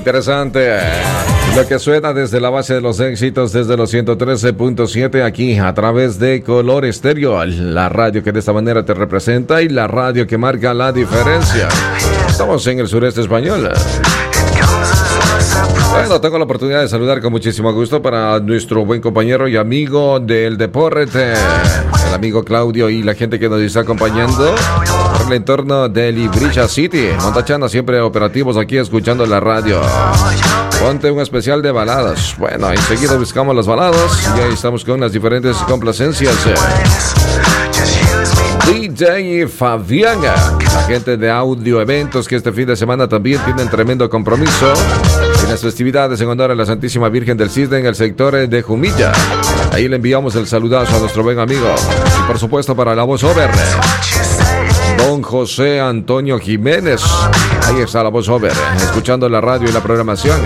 Interesante. Lo que suena desde la base de los éxitos, desde los 113.7 aquí a través de Color Estéreo, la radio que de esta manera te representa y la radio que marca la diferencia. Estamos en el sureste español. Bueno, tengo la oportunidad de saludar con muchísimo gusto para nuestro buen compañero y amigo del deporte, el amigo Claudio, y la gente que nos está acompañando por el entorno de Librilla City. Montachana, siempre operativos aquí escuchando la radio. Ponte un especial de baladas. Bueno, enseguida buscamos las baladas y ahí estamos con las diferentes complacencias. DJ Fabián, la gente de Audio Eventos, que este fin de semana también tienen tremendo compromiso en las festividades en honor a la Santísima Virgen del Cisne en el sector de Jumilla. Ahí le enviamos el saludazo a nuestro buen amigo y por supuesto para la voz over, don José Antonio Jiménez. Ahí está la voz over, escuchando la radio y la programación.